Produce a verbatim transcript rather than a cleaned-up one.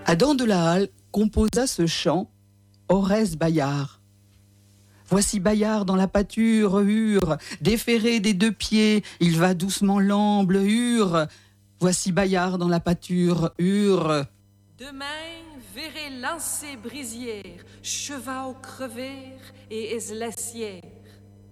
Adam de la Halle composa ce chant, Oreste Bayard. Voici Bayard dans la pâture, hure, déferré des deux pieds, il va doucement l'amble, hure. Voici Bayard dans la pâture, hure. Demain, verrez lancer brisière, cheval crever et is lessière.